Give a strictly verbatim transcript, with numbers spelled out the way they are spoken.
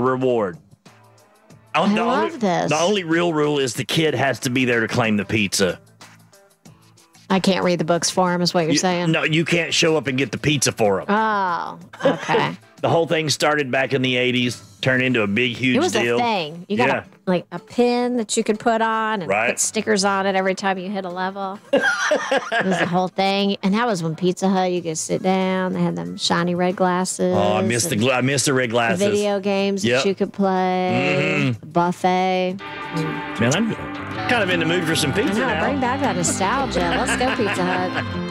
reward. Oh, I the love only, this. The only real rule is the kid has to be there to claim the pizza. I can't read the books for him, is what you're You- saying. No, you can't show up and get the pizza for him. Oh, okay. The whole thing started back in the eighties, turned into a big, huge It was deal. a thing. You got Yeah. a, like a pin that you could put on and Right. put stickers on it every time you hit a level. It was the whole thing. And that was when Pizza Hut, you could sit down. They had them shiny red glasses. Oh, I missed the and gla- I missed the red the glasses. video games Yep. that you could play. Mhm. The buffet. Man, I'm kind of in the mood for some I pizza know, now. bring back that nostalgia. Let's go, Pizza Hut.